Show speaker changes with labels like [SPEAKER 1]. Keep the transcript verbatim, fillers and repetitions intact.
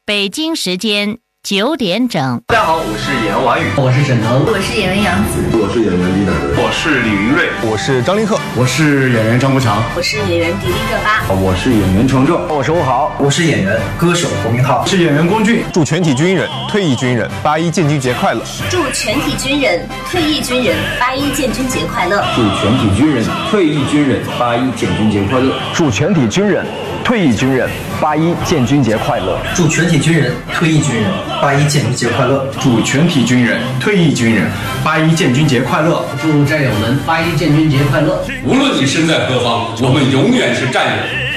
[SPEAKER 1] 北京时间九点整。
[SPEAKER 2] 大家好，我是演员王宇，
[SPEAKER 3] 我是沈腾，
[SPEAKER 4] 我是演员杨紫，
[SPEAKER 5] 我是演员李乃文，
[SPEAKER 6] 我是李云瑞，
[SPEAKER 7] 我是张凌赫，
[SPEAKER 8] 我是演员张国强，
[SPEAKER 4] 我是演员迪丽热巴，
[SPEAKER 5] 我是演员程正，
[SPEAKER 9] 我是吴豪，
[SPEAKER 10] 我是演员歌手侯明昊，
[SPEAKER 8] 是演员龚俊。
[SPEAKER 7] 祝全体军人、退役军人八一建军节快乐！
[SPEAKER 4] 祝全体军人、退役军人八一建军节快乐！
[SPEAKER 5] 祝全体军人、退役军人八一建军节快乐！
[SPEAKER 9] 祝全体军人、退役军人八一建军节快乐！
[SPEAKER 10] 祝全体军人、退役军人八一建军节快乐！
[SPEAKER 8] 祝全体军人、退役军人八一建军节快乐！
[SPEAKER 3] 祝战友们八一建军节快乐！
[SPEAKER 11] 无论你身在何方，我们永远是战友。